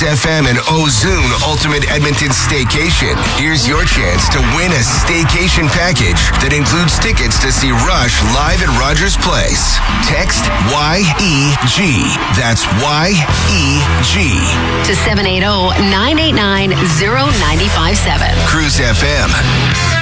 FM and Ozune Ultimate Edmonton Staycation. Here's your chance to win a staycation package that includes tickets to see Rush live at Rogers Place. Text YEG. That's YEG. To 780-989-0957. Cruise FM.